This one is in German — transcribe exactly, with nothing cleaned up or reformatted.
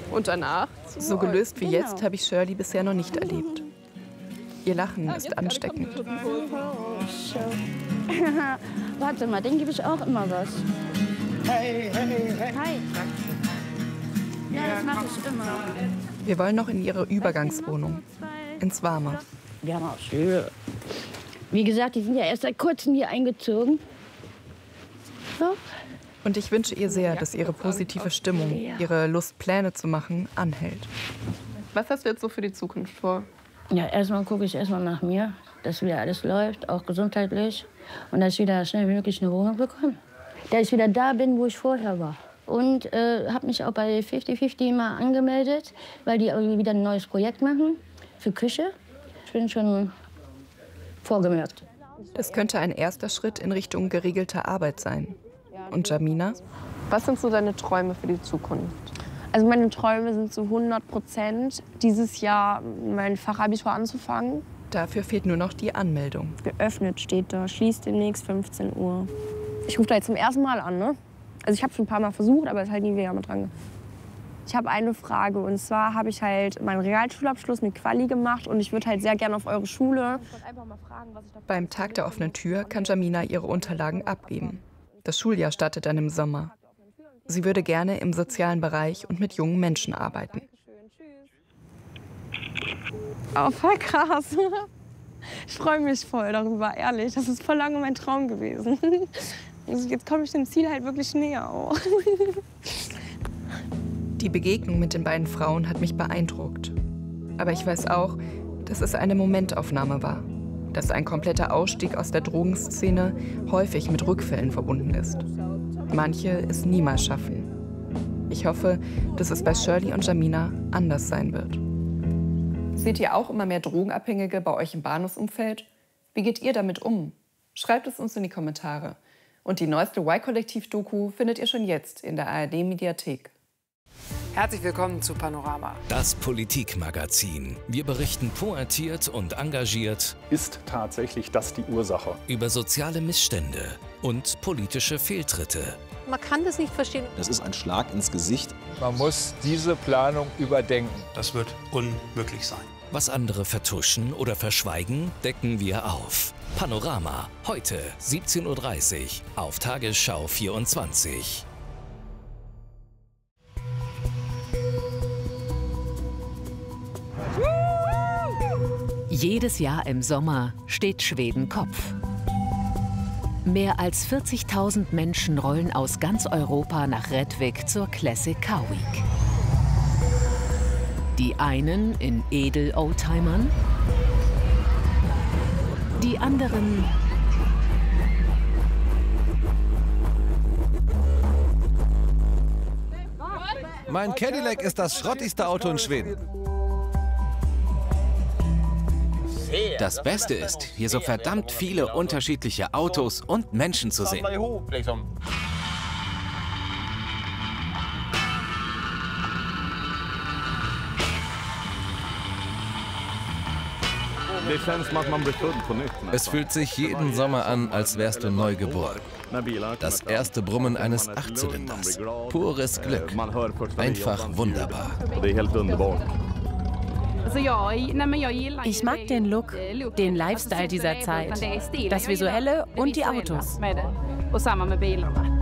Und danach? So gelöst wie jetzt habe ich Shirley bisher noch nicht erlebt. Ihr Lachen ist ansteckend. Warte mal, den gebe ich auch immer was. Hey, hey, hey. Hi. Ja, das mache ich immer. Wir wollen noch in ihre Übergangswohnung, ins Warme. Wir haben auch Stühle. Wie gesagt, die sind ja erst seit kurzem hier eingezogen. So. Und ich wünsche ihr sehr, dass ihre positive Stimmung, ihre Lust, Pläne zu machen, anhält. Was hast du jetzt so für die Zukunft vor? Ja, erstmal gucke ich erstmal nach mir, dass wieder alles läuft, auch gesundheitlich. Und dass ich wieder schnell wie möglich eine Wohnung bekomme. Dass ich wieder da bin, wo ich vorher war. Und äh, habe mich auch bei fifty fifty mal angemeldet, weil die wieder ein neues Projekt machen für Küche. Ich bin schon vorgemerkt. Das könnte ein erster Schritt in Richtung geregelter Arbeit sein. Und Jamina? Was sind so deine Träume für die Zukunft? Also meine Träume sind zu hundert Prozent, dieses Jahr mein Fachabitur anzufangen. Dafür fehlt nur noch die Anmeldung. Geöffnet steht da, schließt demnächst fünfzehn Uhr. Ich rufe da jetzt zum ersten Mal an, ne? Also ich habe schon ein paar Mal versucht, aber es ist halt nie wieder mit dran. Ich habe eine Frage, und zwar habe ich halt meinen Realschulabschluss mit Quali gemacht und ich würde halt sehr gerne auf eure Schule. Beim Tag der offenen Tür kann Jamina ihre Unterlagen abgeben. Das Schuljahr startet dann im Sommer. Sie würde gerne im sozialen Bereich und mit jungen Menschen arbeiten. Oh, voll krass. Ich freue mich voll darüber, ehrlich. Das ist voll lange mein Traum gewesen. Also jetzt komme ich dem Ziel halt wirklich näher auch. Die Begegnung mit den beiden Frauen hat mich beeindruckt. Aber ich weiß auch, dass es eine Momentaufnahme war. Dass ein kompletter Ausstieg aus der Drogenszene häufig mit Rückfällen verbunden ist. Manche es niemals schaffen. Ich hoffe, dass es bei Shirley und Jamina anders sein wird. Seht ihr auch immer mehr Drogenabhängige bei euch im Bahnhofsumfeld? Wie geht ihr damit um? Schreibt es uns in die Kommentare. Und die neueste Y-Kollektiv-Doku findet ihr schon jetzt in der A R D-Mediathek. Herzlich willkommen zu Panorama. Das Politikmagazin. Wir berichten pointiert und engagiert. Ist tatsächlich das die Ursache? Über soziale Missstände und politische Fehltritte. Man kann das nicht verstehen. Das ist ein Schlag ins Gesicht. Man muss diese Planung überdenken. Das wird unmöglich sein. Was andere vertuschen oder verschweigen, decken wir auf. Panorama, heute siebzehn Uhr dreißig auf Tagesschau vierundzwanzig. Jedes Jahr im Sommer steht Schweden Kopf. Mehr als vierzigtausend Menschen rollen aus ganz Europa nach Rättvik zur Classic Car Week. Die einen in Edel-Oldtimern, die anderen Mein Cadillac ist das schrottigste Auto in Schweden. Das Beste ist, hier so verdammt viele unterschiedliche Autos und Menschen zu sehen. Es fühlt sich jeden Sommer an, als wärst du neu geboren. Das erste Brummen eines Achtzylinders. Pures Glück. Einfach wunderbar. Ich mag den Look, den Lifestyle dieser Zeit, das Visuelle und die Autos.